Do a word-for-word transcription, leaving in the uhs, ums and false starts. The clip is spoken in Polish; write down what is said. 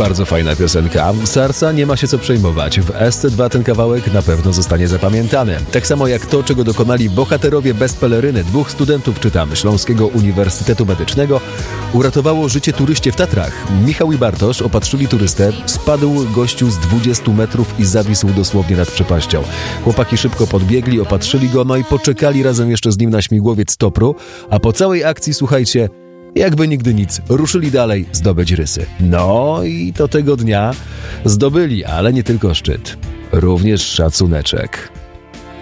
Bardzo fajna piosenka. Sarsa, nie ma się co przejmować. W S C dwa ten kawałek na pewno zostanie zapamiętany. Tak samo jak to, czego dokonali bohaterowie bez peleryny. Dwóch studentów, czytam, Śląskiego Uniwersytetu Medycznego uratowało życie turyście w Tatrach. Michał i Bartosz opatrzyli turystę. Spadł gościu z dwudziestu metrów i zawisł dosłownie nad przepaścią. Chłopaki szybko podbiegli, opatrzyli go, no i poczekali razem jeszcze z nim na śmigłowiec Topru, a po całej akcji, słuchajcie, jakby nigdy nic, ruszyli dalej zdobyć rysy. No i to tego dnia zdobyli, ale nie tylko szczyt, również szacuneczek.